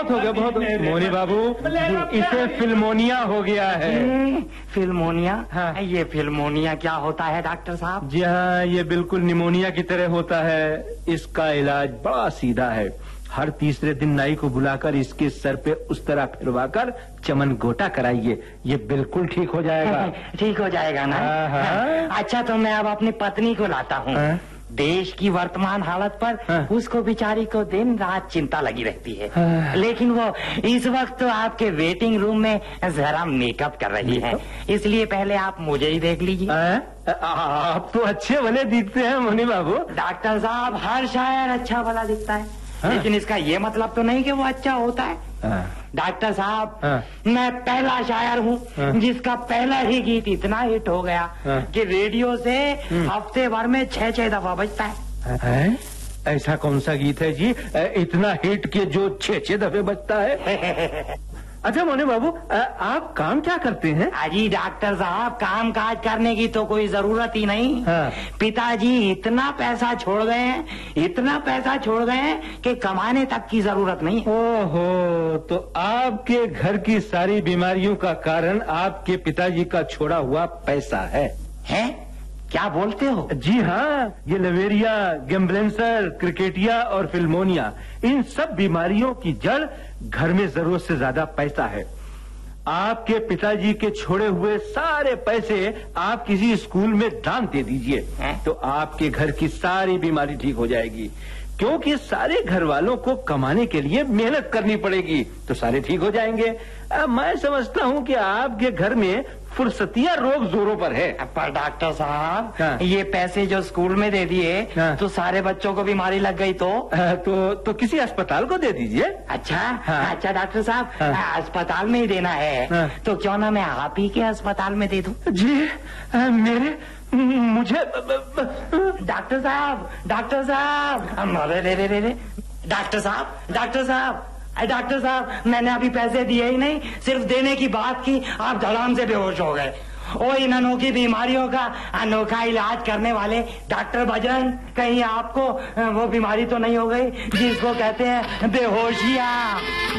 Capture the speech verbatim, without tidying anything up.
बहुत हो गया, बहुत हो गया। मोनी बाबू, इसे फिल्मोनिया हो गया है। फिल्मोनिया? हाँ। ये फिल्मोनिया क्या होता है डॉक्टर साहब? जी हाँ, ये बिल्कुल निमोनिया की तरह होता है। इसका इलाज बड़ा सीधा है। हर तीसरे दिन नाई को बुलाकर इसके सर पे उस तरह फिरवाकर चमन गोटा कराइए, ये बिल्कुल ठीक हो जाएगा। ठीक हो जाएगा ना? हाँ, हाँ। अच्छा, तो मैं अब अपनी पत्नी को लाता हूँ। हाँ? देश की वर्तमान हालत पर हाँ। उसको बेचारी को दिन रात चिंता लगी रहती है। हाँ। लेकिन वो इस वक्त तो आपके वेटिंग रूम में जरा मेकअप कर रही है, इसलिए पहले आप मुझे ही देख लीजिए। आप तो अच्छे भले दिखते हैं मोनी बाबू। डॉक्टर साहब, हर शायर अच्छा भला दिखता है। हाँ? लेकिन इसका ये मतलब तो नहीं कि वो अच्छा होता है। हाँ। डॉक्टर साहब, हाँ। मैं पहला शायर हूँ, हाँ। जिसका पहला ही गीत इतना हिट हो गया, हाँ। कि रेडियो से हफ्ते भर में छह छह दफा बजता है। है? ऐसा कौन सा गीत है जी इतना हिट के जो छह छह दफे बजता है? अच्छा मोनी बाबू, आप काम क्या करते हैं? अजी डॉक्टर साहब, काम काज करने की तो कोई जरूरत ही नहीं। हाँ। पिताजी इतना पैसा छोड़ गए हैं, इतना पैसा छोड़ गए हैं कि कमाने तक की जरूरत नहीं। ओहो, तो आपके घर की सारी बीमारियों का कारण आपके पिताजी का छोड़ा हुआ पैसा है? है? क्या बोलते हो? जी हाँ, ये लवेरिया, गैम्ब्लेंसर, क्रिकेटिया और फिल्मोनिया, इन सब बीमारियों की जड़ घर में जरूरत से ज्यादा पैसा है। आपके पिताजी के छोड़े हुए सारे पैसे आप किसी स्कूल में दान दे दीजिए, तो आपके घर की सारी बीमारी ठीक हो जाएगी। क्योंकि सारे घर वालों को कमाने के लिए मेहनत करनी पड़ेगी, तो सारे ठीक हो जाएंगे। आ, मैं समझता हूँ कि आपके घर में फुर्सतिया रोग जोरों पर है। पर डॉक्टर साहब, हाँ। ये पैसे जो स्कूल में दे दिए, हाँ। तो सारे बच्चों को बीमारी लग गई तो आ, तो तो किसी अस्पताल को दे दीजिए। अच्छा, हाँ। अच्छा डॉक्टर साहब, हाँ। अस्पताल में ही देना है, हाँ। तो क्यों ना मैं आप ही के अस्पताल में दे दूं? जी आ, मेरे मुझे डॉक्टर साहब, डॉक्टर साहब, अरे रे रे रे रे डॉक्टर साहब, डॉक्टर साहब, डॉक्टर साहब, मैंने अभी पैसे दिए ही नहीं, सिर्फ देने की बात की, आप धड़ाम से बेहोश हो गए। ओ, इन अनोखी बीमारियों का अनोखा इलाज करने वाले डॉक्टर बजरंग, कहीं आपको वो बीमारी तो नहीं हो गई जिसको कहते हैं बेहोशिया?